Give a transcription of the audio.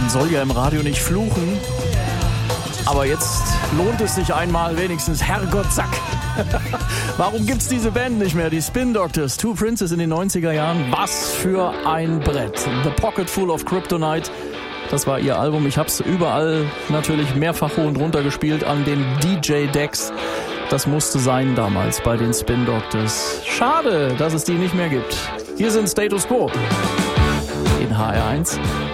Man soll ja im Radio nicht fluchen, aber jetzt lohnt es sich einmal wenigstens, Herrgott Sack. Warum gibt's diese Band nicht mehr? Die Spin Doctors, Two Princes in den 90er Jahren. Was für ein Brett. The Pocket Full of Kryptonite. Das war ihr Album. Ich hab's überall natürlich mehrfach hoch und runter gespielt an den DJ-Decks. Das musste sein damals bei den Spin Doctors. Schade, dass es die nicht mehr gibt. Hier sind Status Quo in HR1.